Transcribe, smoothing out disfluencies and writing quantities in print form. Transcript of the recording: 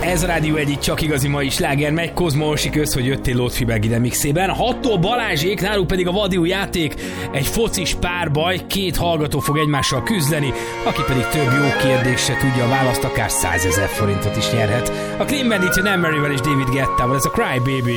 Ez a Rádió Egy, csak igazi mai sláger megy. Kozma Orsi, kösz, hogy jöttél Lótfibeg ide mixében. 6-tól Balázsék, náluk pedig a vadiú játék, egy focis párbaj, két hallgató fog egymással küzdeni, aki pedig több jó kérdésre tudja a választ, akár 100 000 forintot is nyerhet. A Clean Bandit, Nem Maryvel és David Guettával, ez a Cry Baby.